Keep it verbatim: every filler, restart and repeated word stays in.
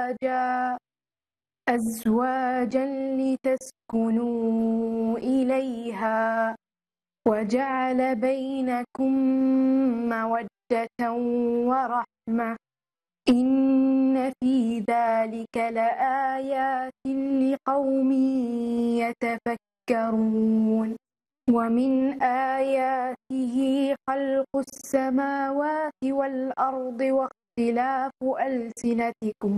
أزواجا أزواجا لتسكنوا إليها وجعل بينكم مودة ورحمة إن في ذلك لآيات لقوم يتفكرون ومن آياته خلق السماوات والأرض واختلاف ألسنتكم